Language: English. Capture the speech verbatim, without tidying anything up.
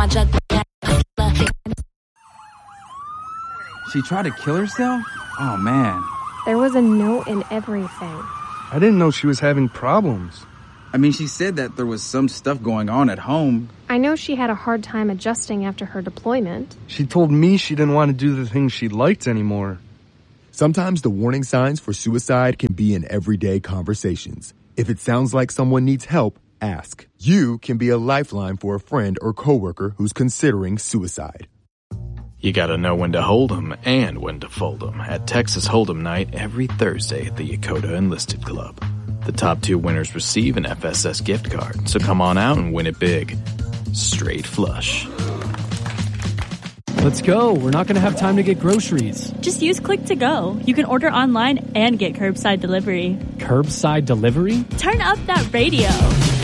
my jug. She tried to kill herself? Oh, man. There was a note in everything. I didn't know she was having problems. I mean, she said that there was some stuff going on at home. I know she had a hard time adjusting after her deployment. She told me she didn't want to do the things she liked anymore. Sometimes the warning signs for suicide can be in everyday conversations. If it sounds like someone needs help, ask. You can be a lifeline for a friend or coworker who's considering suicide. You gotta know when to hold 'em and when to fold 'em at Texas Hold'em Night every Thursday at the Yakota Enlisted Club. The top two winners receive an F S S gift card, so come on out and win it big. Straight flush. Let's go. We're not going to have time to get groceries. Just use Click to Go. You can order online and get curbside delivery. Curbside delivery? Turn up that radio.